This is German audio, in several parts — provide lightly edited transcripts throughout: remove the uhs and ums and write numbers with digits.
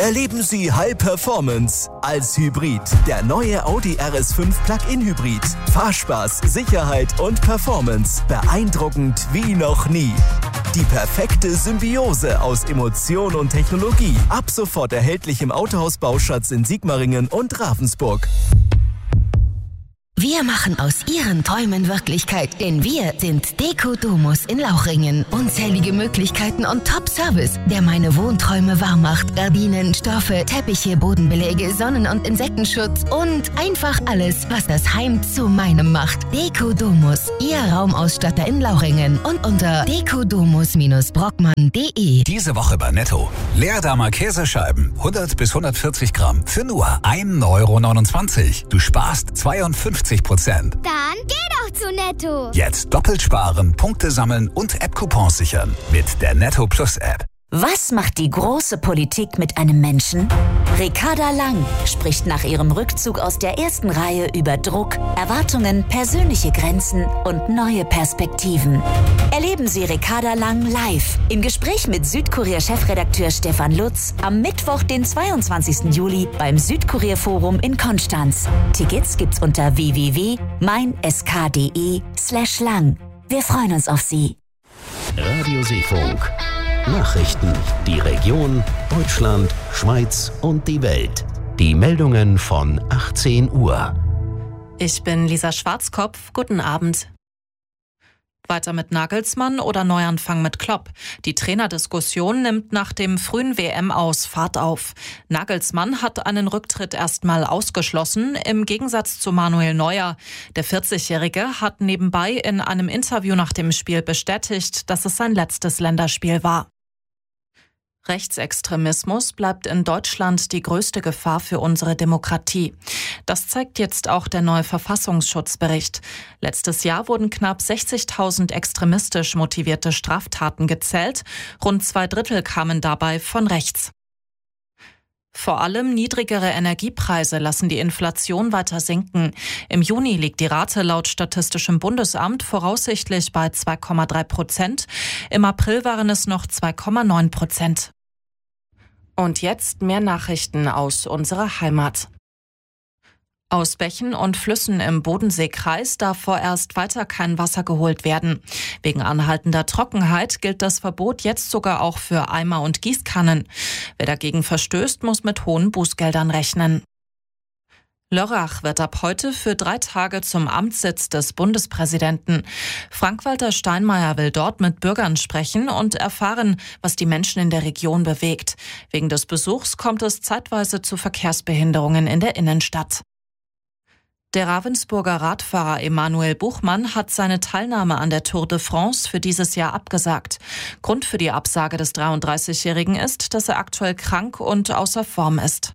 Erleben Sie High Performance als Hybrid. Der neue Audi RS5 Plug-in Hybrid. Fahrspaß, Sicherheit und Performance. Beeindruckend wie noch nie. Die perfekte Symbiose aus Emotion und Technologie. Ab sofort erhältlich im Autohaus Bauschatz in Sigmaringen und Ravensburg. Wir machen aus Ihren Träumen Wirklichkeit, denn wir sind Deko Domus in Lauchringen. Unzählige Möglichkeiten und Top-Service, der meine Wohnträume wahr macht. Gardinen, Stoffe, Teppiche, Bodenbeläge, Sonnen- und Insektenschutz und einfach alles, was das Heim zu meinem macht. Deko Domus, Ihr Raumausstatter in Lauchringen und unter dekodomus-brockmann.de. Diese Woche bei Netto. Leerdammer Käsescheiben, 100 bis 140 Gramm für nur 1,29 €. Du sparst 52%. Dann geh doch zu Netto. Jetzt doppelt sparen, Punkte sammeln und App-Coupons sichern mit der Netto Plus App. Was macht die große Politik mit einem Menschen? Ricarda Lang spricht nach ihrem Rückzug aus der ersten Reihe über Druck, Erwartungen, persönliche Grenzen und neue Perspektiven. Erleben Sie Ricarda Lang live im Gespräch mit Südkurier-Chefredakteur Stefan Lutz am Mittwoch, den 22. Juli beim Südkurier-Forum in Konstanz. Tickets gibt's unter www.meinsk.de/lang. Wir freuen uns auf Sie. Radio Seefunk. Nachrichten, die Region, Deutschland, Schweiz und die Welt. Die Meldungen von 18 Uhr. Ich bin Lisa Schwarzkopf. Guten Abend. Weiter mit Nagelsmann oder Neuanfang mit Klopp? Die Trainerdiskussion nimmt nach dem frühen WM-Aus Fahrt auf. Nagelsmann hat einen Rücktritt erstmal ausgeschlossen, im Gegensatz zu Manuel Neuer. Der 40-Jährige hat nebenbei in einem Interview nach dem Spiel bestätigt, dass es sein letztes Länderspiel war. Rechtsextremismus bleibt in Deutschland die größte Gefahr für unsere Demokratie. Das zeigt jetzt auch der neue Verfassungsschutzbericht. Letztes Jahr wurden knapp 60.000 extremistisch motivierte Straftaten gezählt. Rund 2/3 kamen dabei von rechts. Vor allem niedrigere Energiepreise lassen die Inflation weiter sinken. Im Juni liegt die Rate laut Statistischem Bundesamt voraussichtlich bei 2,3%. Im April waren es noch 2,9%. Und jetzt mehr Nachrichten aus unserer Heimat. Aus Bächen und Flüssen im Bodenseekreis darf vorerst weiter kein Wasser geholt werden. Wegen anhaltender Trockenheit gilt das Verbot jetzt sogar auch für Eimer und Gießkannen. Wer dagegen verstößt, muss mit hohen Bußgeldern rechnen. Lörrach wird ab heute für 3 Tage zum Amtssitz des Bundespräsidenten. Frank-Walter Steinmeier will dort mit Bürgern sprechen und erfahren, was die Menschen in der Region bewegt. Wegen des Besuchs kommt es zeitweise zu Verkehrsbehinderungen in der Innenstadt. Der Ravensburger Radfahrer Emanuel Buchmann hat seine Teilnahme an der Tour de France für dieses Jahr abgesagt. Grund für die Absage des 33-Jährigen ist, dass er aktuell krank und außer Form ist.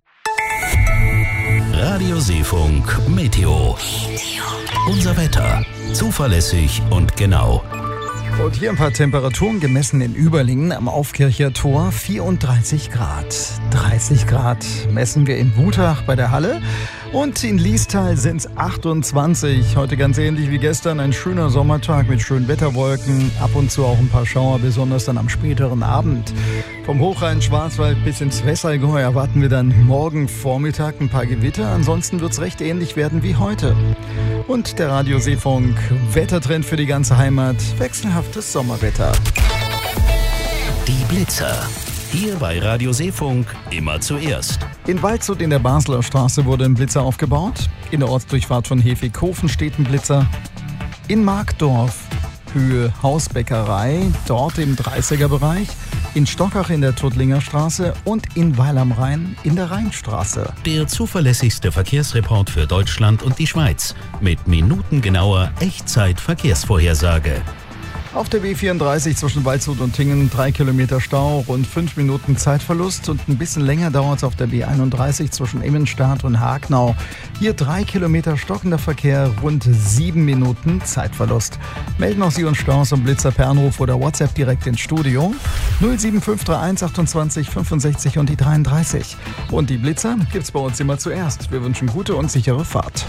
Radio Seefunk Meteo. Unser Wetter. Zuverlässig und genau. Und hier ein paar Temperaturen gemessen in Überlingen am Aufkircher Tor. 34 Grad. 30 Grad messen wir in Wutach bei der Halle. Und in Liestal sind es 28. Heute ganz ähnlich wie gestern. Ein schöner Sommertag mit schönen Wetterwolken. Ab und zu auch ein paar Schauer, besonders dann am späteren Abend. Vom Hochrhein-Schwarzwald bis ins Westallgäu erwarten wir dann morgen Vormittag ein paar Gewitter. Ansonsten wird es recht ähnlich werden wie heute. Und der Radio Seefunk Wettertrend für die ganze Heimat. Wechselhaftes Sommerwetter. Die Blitzer. Hier bei Radio Seefunk immer zuerst. In Waldshut in der Basler Straße wurde ein Blitzer aufgebaut. In der Ortsdurchfahrt von Hefighofen steht ein Blitzer. In Markdorf, Höhe Hausbäckerei, dort im 30er-Bereich. In Stockach in der Tuttlinger Straße und in Weil am Rhein in der Rheinstraße. Der zuverlässigste Verkehrsreport für Deutschland und die Schweiz. Mit minutengenauer Echtzeit-Verkehrsvorhersage. Auf der B34 zwischen Waldshut und Tingen 3 Kilometer Stau, rund 5 Minuten Zeitverlust und ein bisschen länger dauert es auf der B31 zwischen Immenstadt und Hagnau. Hier 3 Kilometer stockender Verkehr, rund 7 Minuten Zeitverlust. Melden auch Sie uns Staus und Blitzer per Anruf oder WhatsApp direkt ins Studio 07531 28 65 und die 33. Und die Blitzer gibt's bei uns immer zuerst. Wir wünschen gute und sichere Fahrt.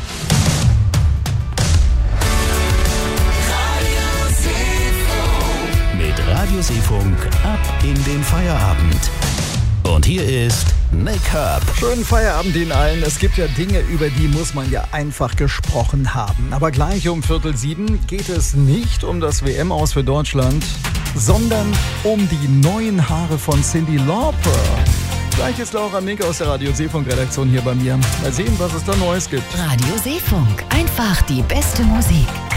Radio Seefunk ab in den Feierabend. Und hier ist Nick Herb. Schönen Feierabend Ihnen allen. Es gibt ja Dinge, über die muss man ja einfach gesprochen haben. Aber gleich um 6:45 geht es nicht um das WM-Aus für Deutschland, sondern um die neuen Haare von Cyndi Lauper. Gleich ist Laura Mink aus der Radio Seefunk-Redaktion hier bei mir. Mal sehen, was es da Neues gibt. Radio Seefunk. Einfach die beste Musik.